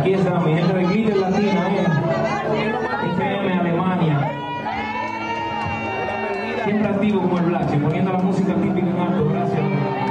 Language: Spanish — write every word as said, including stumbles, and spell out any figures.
Aquí está mi gente de Glitter Latina, eh. F M Alemania. Siempre activo como el Blache, poniendo la música típica en alto. Gracias.